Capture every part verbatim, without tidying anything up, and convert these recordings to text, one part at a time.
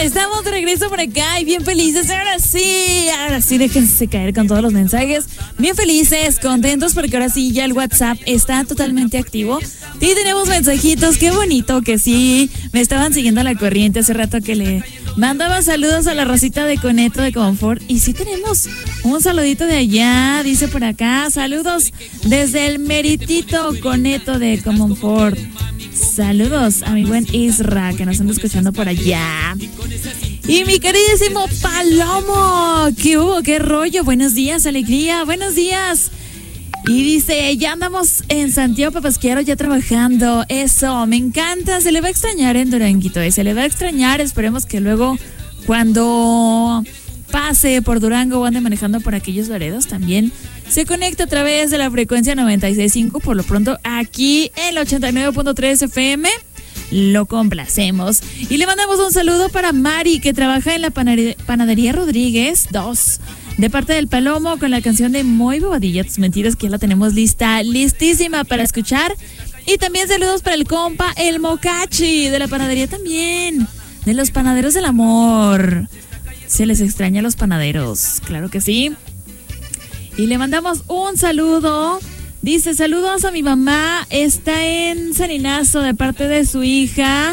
Estamos de regreso por acá y bien felices. Ahora sí, ahora sí, déjense caer con todos los mensajes. Bien felices, contentos porque ahora sí ya el WhatsApp está totalmente activo. Sí, tenemos mensajitos, qué bonito que sí. Me estaban siguiendo a la corriente hace rato que le mandaba saludos a la Rosita de Coneto de Confort. Y sí tenemos un saludito de allá, dice por acá. Saludos desde el meritito Coneto de Confort. Saludos a mi buen Isra, que nos anda escuchando por allá. Y mi queridísimo Palomo, ¿qué hubo? ¿Qué rollo? Buenos días, alegría, buenos días. Y dice, ya andamos en Santiago Papasquiaro ya trabajando. Eso, me encanta, se le va a extrañar en Duranguito, ¿eh? Se le va a extrañar, esperemos que luego cuando pase por Durango o ande manejando por aquellos laredos también se conecta a través de la frecuencia noventa y seis punto cinco. Por lo pronto aquí en el ochenta y nueve punto tres F M lo complacemos. Y le mandamos un saludo para Mari, que trabaja en la panadería, panadería Rodríguez dos, de parte del Palomo, con la canción de Muy Bobadilla, Tus Mentiras, que ya la tenemos lista, listísima para escuchar. Y también saludos para el compa, el Mocachi, de la panadería también, de los panaderos del amor. Se les extraña a los panaderos, claro que sí. Y le mandamos un saludo. Dice, saludos a mi mamá, está en Salinazo de parte de su hija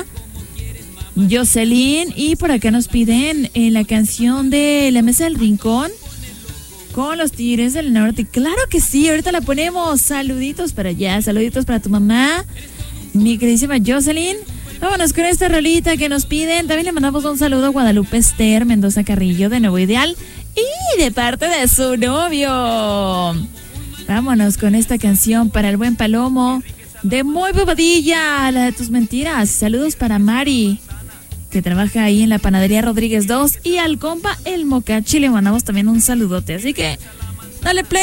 Jocelyn. Y por acá nos piden eh, la canción de La Mesa del Rincón con los Tigres del Norte. Claro que sí, ahorita la ponemos. Saluditos para allá, saluditos para tu mamá, mi queridísima Jocelyn. Vámonos con esta rolita que nos piden. También le mandamos un saludo a Guadalupe Esther Mendoza Carrillo de Nuevo Ideal y de parte de su novio. Vámonos con esta canción para el buen Palomo de Muy Bobadilla, la de Tus Mentiras. Saludos para Mari, que trabaja ahí en la panadería Rodríguez dos, y al compa el Mocachi le mandamos también un saludote. Así que dale play.